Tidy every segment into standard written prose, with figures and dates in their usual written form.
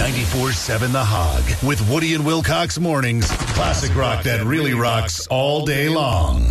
94.7 The Hog with Woody and Wilcox mornings. Classic rock that really rocks all day long.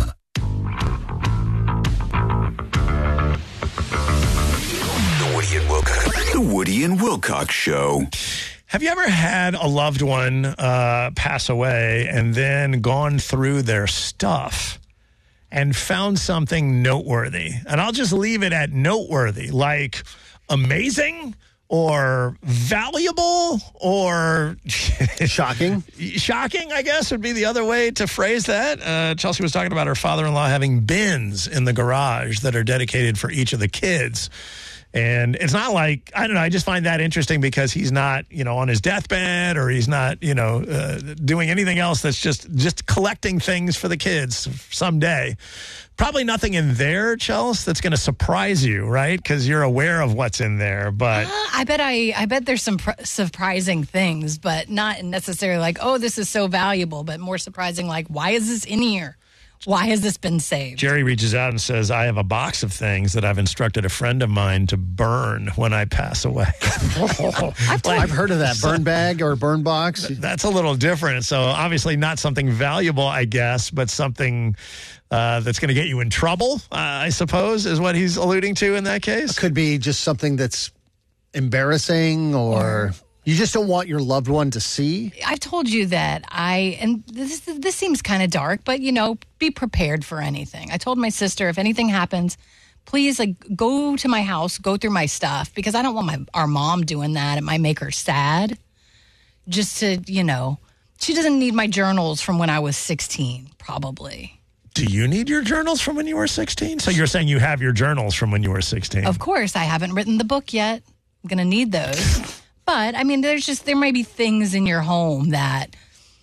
The Woody and Wilcox Show. Have you ever had a loved one pass away and then gone through their stuff and found something noteworthy? And I'll just leave it at noteworthy, like amazing or valuable or shocking. Shocking, I guess, would be the other way to phrase that. Chelsea was talking about her father-in-law having bins in the garage that are dedicated for each of the kids. And it's not like, I don't know, I just find that interesting because he's not, on his deathbed or he's not, doing anything else that's just collecting things for the kids someday. Probably nothing in there, Chelsea, that's going to surprise you, right? Because you're aware of what's in there, but... I bet there's some surprising things, but not necessarily like, oh, this is so valuable, but more surprising like, why is this in here? Why has this been saved? Jerry reaches out and says, I have a box of things that I've instructed a friend of mine to burn when I pass away. I've heard of that. Burn bag or burn box. That's a little different. So obviously not something valuable, I guess, but something that's going to get you in trouble, I suppose, is what he's alluding to in that case. It could be just something that's embarrassing or... You just don't want your loved one to see? I've told you that and this seems kind of dark, but, be prepared for anything. I told my sister, if anything happens, please, go to my house, go through my stuff, because I don't want our mom doing that. It might make her sad. Just to, she doesn't need my journals from when I was 16, probably. Do you need your journals from when you were 16? So you're saying you have your journals from when you were 16? Of course. I haven't written the book yet. I'm going to need those. But, there might be things in your home that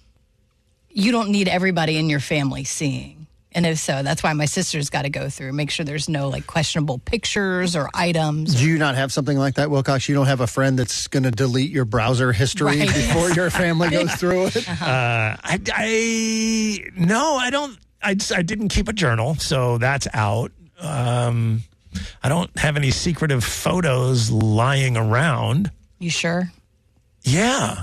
you don't need everybody in your family seeing. And if so, that's why my sister's got to go through, make sure there's no, questionable pictures or items. Do you not have something like that, Wilcox? You don't have a friend that's going to delete your browser history before your family goes through it? No, I don't. I didn't keep a journal, so that's out. I don't have any secretive photos lying around. You sure? Yeah.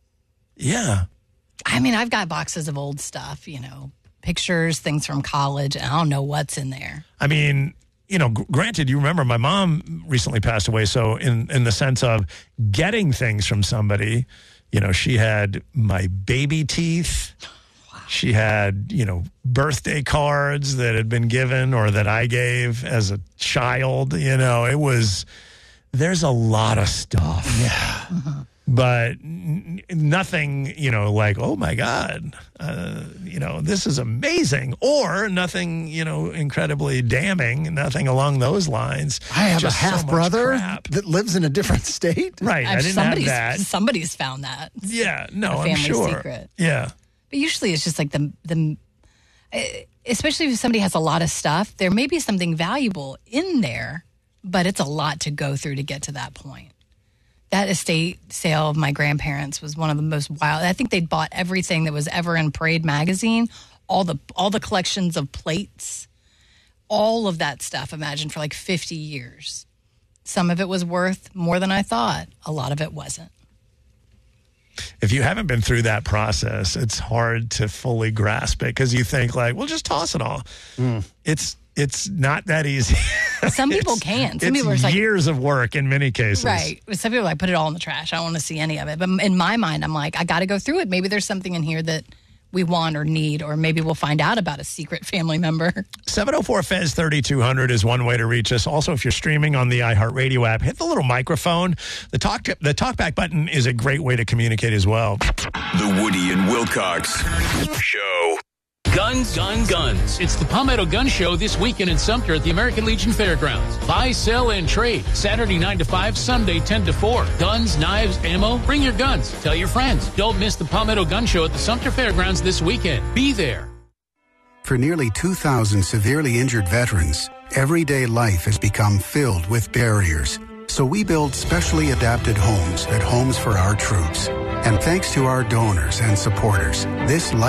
I've got boxes of old stuff, pictures, things from college, and I don't know what's in there. Granted, you remember my mom recently passed away, so in the sense of getting things from somebody, she had my baby teeth. Wow. She had, birthday cards that had been given or that I gave as a child. There's a lot of stuff. Yeah. Mm-hmm. But nothing, like, oh, my God, this is amazing. Or nothing, incredibly damning, nothing along those lines. I have a half-brother that lives in a different state. Right. I didn't have that. Somebody's found that. Yeah. No, I'm sure. Family secret. Yeah. But usually it's just like especially if somebody has a lot of stuff, there may be something valuable in there. But it's a lot to go through to get to that point. That estate sale of my grandparents was one of the most wild. I think they'd bought everything that was ever in Parade magazine, all the collections of plates, all of that stuff, imagine, for 50 years. Some of it was worth more than I thought. A lot of it wasn't. If you haven't been through that process, it's hard to fully grasp it because you think we'll just toss it all. It's not that easy. Some people can. Some people are years of work in many cases. Right. Some people put it all in the trash. I don't want to see any of it. But in my mind, I'm I got to go through it. Maybe there's something in here that we want or need, or maybe we'll find out about a secret family member. 704-FEZ-3200 is one way to reach us. Also, if you're streaming on the iHeartRadio app, hit the little microphone. The talkback button is a great way to communicate as well. The Woody and Wilcox Show. Guns. It's the Palmetto Gun Show this weekend in Sumter at the American Legion Fairgrounds. Buy, sell, and trade. Saturday 9 to 5, Sunday 10 to 4. Guns, knives, ammo. Bring your guns. Tell your friends. Don't miss the Palmetto Gun Show at the Sumter Fairgrounds this weekend. Be there. For nearly 2,000 severely injured veterans, everyday life has become filled with barriers. So we build specially adapted homes at Homes for Our Troops. And thanks to our donors and supporters, this